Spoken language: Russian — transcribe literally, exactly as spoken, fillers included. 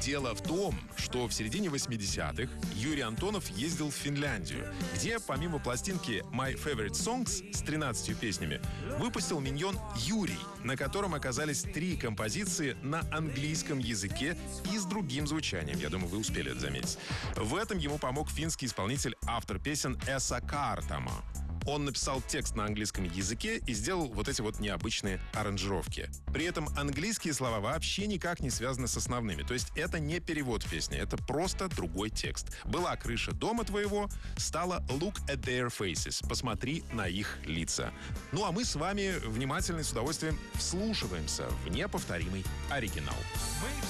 Дело в том, что в середине восьмидесятых Юрий Антонов ездил в Финляндию, где помимо пластинки My Favorite Songs с тринадцатью песнями выпустил миньон «Юрий», на котором оказались три композиции на английском языке и с другим звучанием. Я думаю, вы успели это заметить. В этом ему помог финский исполнитель, автор песен Эса Картама. Он написал текст на английском языке и сделал вот эти вот необычные аранжировки. При этом английские слова вообще никак не связаны с основными. То есть это не перевод песни, это просто другой текст. «Была крыша дома твоего» стала «Look at their faces». Посмотри на их лица. Ну а мы с вами внимательно и с удовольствием вслушиваемся в неповторимый оригинал.